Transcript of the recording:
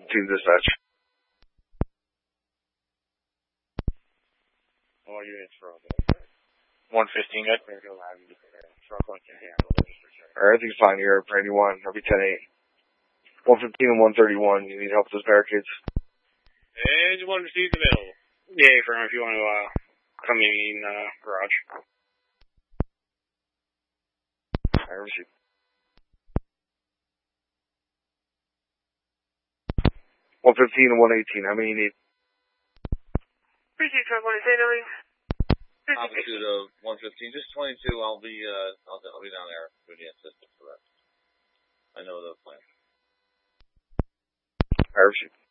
dispatch. All units for 115, good. Everything's fine here for 81. I'll be 10-8. 115 and 131. You need help with those barricades? And one received available. Yeah, firm, if you want to come in garage. I received. $115 and $118. How many you need? Appreciate truck 180. Altitude of 115, just 22. I'll be down there with the assistance for that. I know the plan. I received.